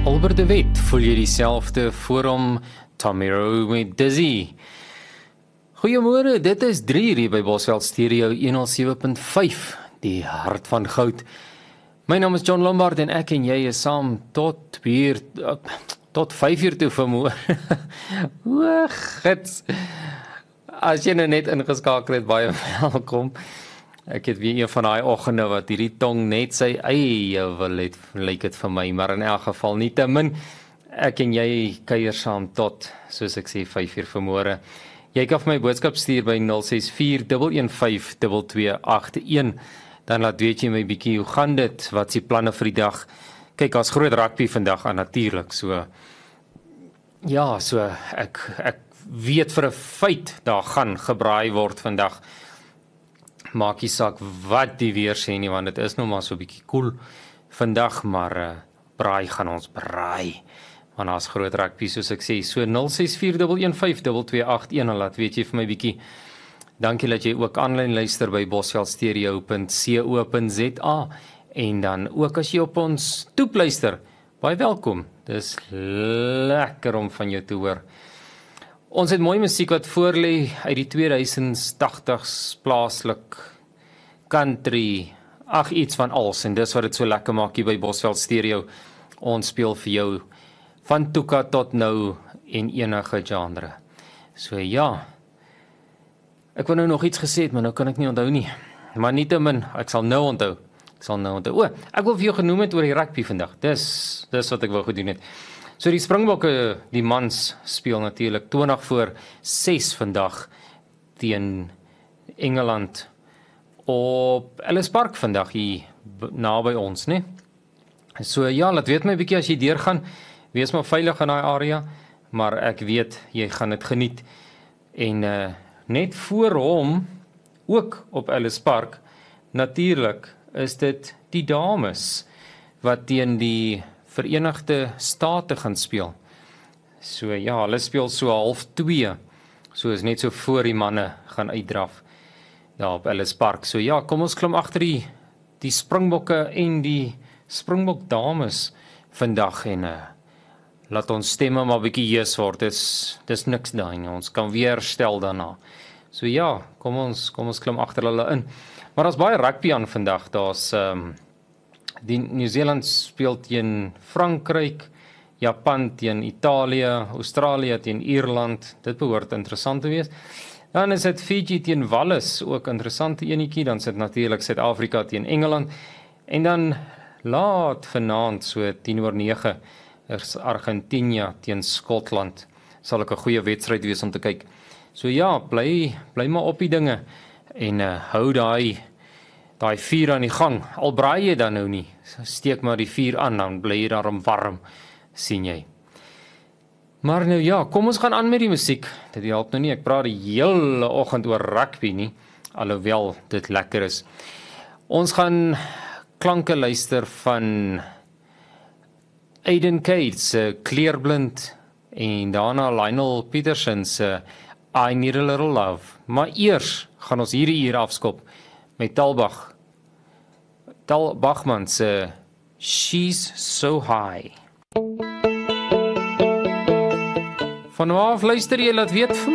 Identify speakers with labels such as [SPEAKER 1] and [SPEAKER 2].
[SPEAKER 1] Albert de Wet, voel jy dieselfde voor hom? Tommy Rowe met Dizzy. Goeiemôre, dit is 3 uur hier by Bosveld Stereo 107.5, die hart van goud. My naam is John Lombard en ek en jy is saam tot 5 uur toe vanmôre. O, gits. As jy nou net ingeskakel het, baie welkom. Ek het weer een van daai oggende wat hierdie tong net sy eie wil het, lyk dit vir my, maar in elk geval nie te min. Ek en jy kuier saam tot, soos ek sê, 5 uur vanmôre. Jy kan vir my boodskap stuur by 064 115 2281. Dan laat weet jy my bietjie, hoe gaan dit? Wat is die planne vir die dag? Kyk, as groot rugby vandag aan natuurlik, so ek weet vir 'n feit daar gaan gebraai word vandag. Maak nie saak wat die weer sê nie, want dit is nou maar so 'n bietjie koel vandag, maar braai gaan ons braai. Want daar's groot rugby, soos ek sê. So 064 115 2281, en laat weet jy vir my bietjie. Dankie dat jy ook aanlyn luister by bosveldstereo.co.za, en dan ook as jy op ons toep luister, baie welkom. Dis lekker om van jou te hoor. Ons het mooi musiek wat voorlê uit die 2080s, plaaslik, country, iets van als, en dis wat dit so lekker maak hier by Bosveld Stereo. Ons speel vir jou van Tuka tot nou en enige genre. So ja, ek wou nou nog iets gesê het, maar nou kan ek nie onthou nie. Maar nietemin, ek sal nou onthou. Ek wil vir jou genoem het oor die rugby vandag. Dis wat ek wou gedoen het. So die Springbokke, die mans, speel natuurlik 20:06 vandag teen Engeland op Ellis Park vandag hier naby ons, né? So ja, laat weet my 'n bietjie as jy deurgaan. Wees maar veilig in daai area, maar ek weet jy gaan dit geniet. En net voor hom, ook op Ellis Park, natuurlik is dit die dames wat teen die Verenigde State gaan speel. So ja, hulle speel so 1:30, so is net so voor die manne gaan uitdraf daar op Ellis Park. So ja, kom ons klim agter die Springbokke en die Springbok dames vandag, en laat ons stemme maar 'n bietjie hees word. Dis niks daai nie, ons kan weer stel daarna. So ja, kom ons klim agter hulle in. Maar daar's baie rugby aan vandag. Daar's die Nieu-Seeland speel teen Frankryk, Japan teen Italië, Australië teen Ierland. Dit behoort interessant te wees. Dan is dit Fiji teen Wallis, ook interessante enetjie. Dan sit natuurlik Suid-Afrika teen Engeland. En dan laat vanaand so 10:09 is Argentinië teen Skotland. Sal ek 'n goeie wedstryd wees om te kyk. So ja, bly maar op die dinge en hou daai vuur aan die gang. Al braai jy dan nou nie, steek maar die vuur aan, dan bly jy daarom warm, sien jy. Maar nou ja, kom ons gaan aan met die musiek. Dit help nou nie, ek praat die hele oggend oor rugby nie, alhoewel dit lekker is. Ons gaan klanke luister van Aiden Cade se Kleurblind, en daarna Lionel Peterson se I Need a Little Love. Maar eers gaan ons hierdie uur afskop met Tal Bachman se She's So High. Vanaf luister jy, laat weet vir